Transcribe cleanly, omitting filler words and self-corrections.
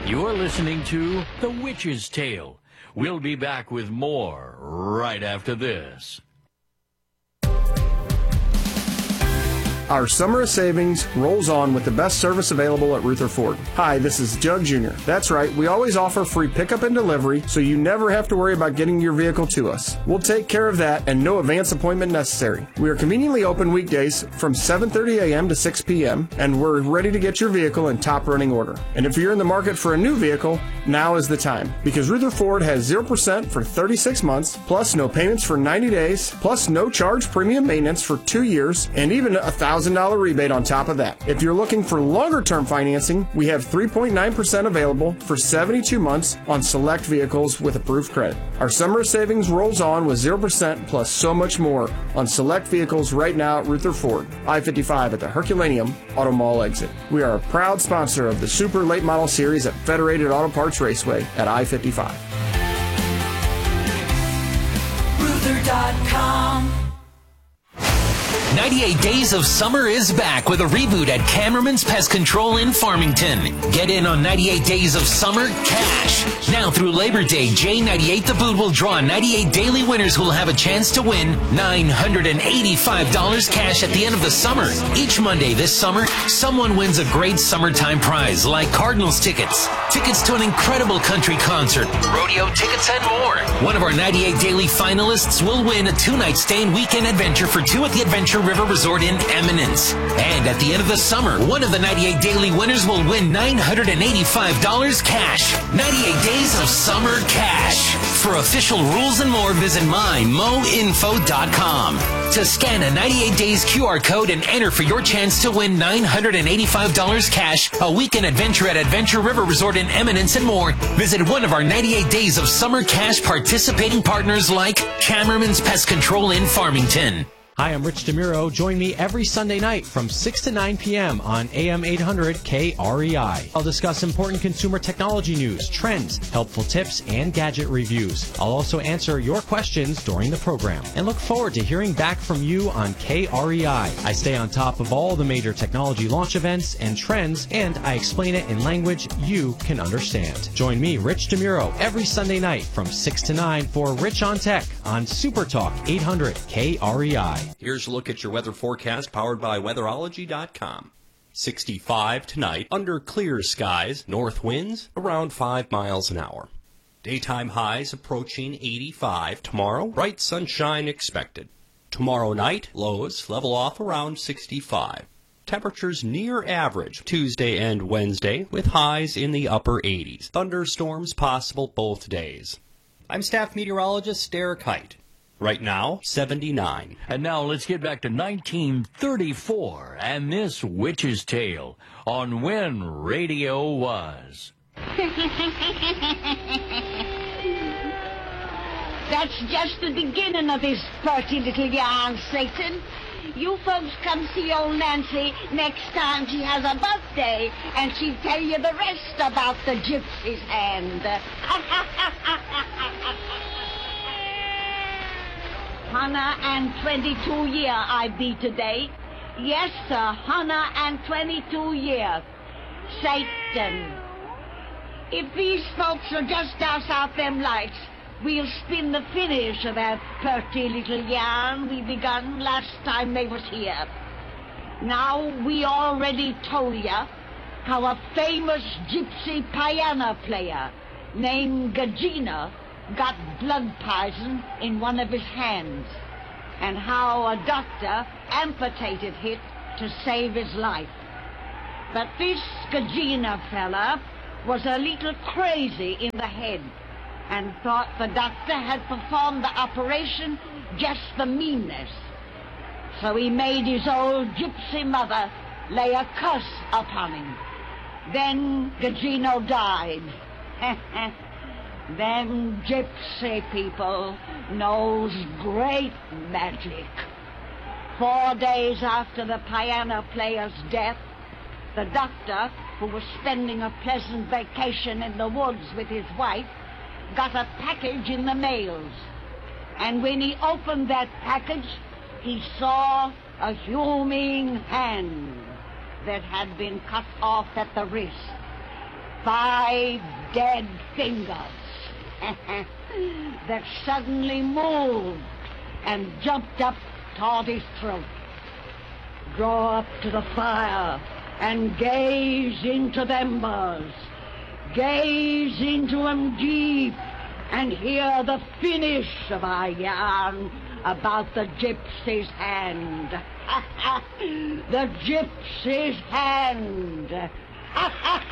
You're listening to The Witch's Tale. We'll be back with more right after this. Our summer of savings rolls on with the best service available at Ruther Ford. Hi, this is Doug Jr. That's right, we always offer free pickup and delivery, so you never have to worry about getting your vehicle to us. We'll take care of that and no advance appointment necessary. We are conveniently open weekdays from 7:30 a.m. to 6 p.m., and we're ready to get your vehicle in top running order. And if you're in the market for a new vehicle, now is the time, because Ruther Ford has 0% for 36 months, plus no payments for 90 days, plus no charge premium maintenance for 2 years, and even $1,000 rebate on top of that. If you're looking for longer-term financing, we have 3.9% available for 72 months on select vehicles with approved credit. Our summer savings rolls on with 0% plus so much more on select vehicles right now at Ruther Ford, I-55 at the Herculaneum Auto Mall exit. We are a proud sponsor of the Super Late Model Series at Federated Auto Parts Raceway at I-55. Ruther.com. 98 Days of Summer is back with a reboot at Cameraman's Pest Control in Farmington. Get in on 98 Days of Summer cash. Now through Labor Day, J98 The Boot will draw 98 daily winners who will have a chance to win $985 cash at the end of the summer. Each Monday this summer, someone wins a great summertime prize like Cardinals tickets, tickets to an incredible country concert, rodeo tickets, and more. One of our 98 daily finalists will win a 2-night stay and weekend adventure for two at the Adventure River Resort in Eminence. And at the end of the summer, one of the 98 daily winners will win $985 cash. 98 Days of Summer cash. For official rules and more, visit mymoinfo.com. To scan a 98 Days QR code and enter for your chance to win $985 cash, a weekend adventure at Adventure River Resort in Eminence, and more, visit one of our 98 Days of Summer cash participating partners like Cameraman's Pest Control in Farmington. Hi, I'm Rich DeMuro. Join me every Sunday night from 6 to 9 p.m. on AM 800 KREI. I'll discuss important consumer technology news, trends, helpful tips, and gadget reviews. I'll also answer your questions during the program and look forward to hearing back from you on KREI. I stay on top of all the major technology launch events and trends, and I explain it in language you can understand. Join me, Rich DeMuro, every Sunday night from 6 to 9 for Rich on Tech on Super Talk 800 KREI. Here's a look at your weather forecast powered by weatherology.com. 65 tonight, under clear skies, north winds around 5 miles an hour. Daytime highs approaching 85. Tomorrow, bright sunshine expected. Tomorrow night, lows level off around 65. Temperatures near average Tuesday and Wednesday with highs in the upper 80s. Thunderstorms possible both days. I'm staff meteorologist Derek Height. Right now, 79. And now let's get back to 1934 and this witch's tale on when radio was. That's just the beginning of his dirty little yarn, Satan. You folks come see old Nancy next time she has a birthday, and she'll tell you the rest about the gypsy's hand. 122 year I be today. Yes, sir, 122 years. Satan. If these folks will just douse out them lights, we'll spin the finish of that pretty little yarn we begun last time they was here. Now, we already told ya how a famous gypsy piano player named Gagina got blood poison in one of his hands, and how a doctor amputated it to save his life. But this Gagina fella was a little crazy in the head and thought the doctor had performed the operation just for meanness. So he made his old gypsy mother lay a curse upon him. Then Gagino died. Them gypsy people knows great magic. 4 days after the piano player's death, the doctor, who was spending a pleasant vacation in the woods with his wife, got a package in the mails. And when he opened that package, he saw a human hand that had been cut off at the wrist. 5 dead fingers that suddenly moved and jumped up toward his throat. Draw up to the fire and gaze into the embers. Gaze into them deep and hear the finish of our yarn about the gypsy's hand. The gypsy's hand.